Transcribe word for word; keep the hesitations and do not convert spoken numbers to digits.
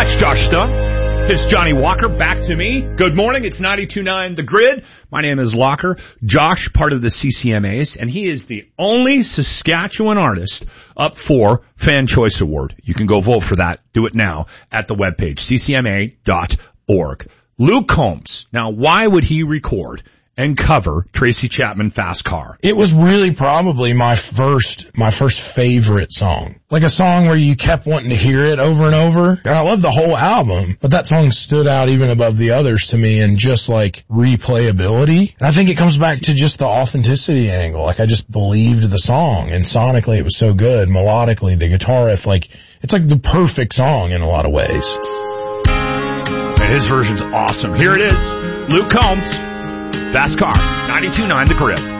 That's Josh Stuff. It's Johnny Walker back to me. Good morning. It's ninety-two point nine The Grid. My name is Locker. Josh, part of the C C M As, and he is the only Saskatchewan artist up for Fan Choice Award. You can go vote for that. Do it now at the webpage, c c m a dot org. Luke Combs. Now, why would he record and cover Tracy Chapman Fast Car? It was really probably my first, my first favorite song. Like a song where you kept wanting to hear it over and over. And I love the whole album, but that song stood out even above the others to me in just like replayability. And I think it comes back to just the authenticity angle. Like I just believed the song, and sonically it was so good. Melodically, the guitar riff, like, it's like the perfect song in a lot of ways. And his version's awesome. Here it is. Luke Combs. Fast Car, ninety-two point nine The Grid.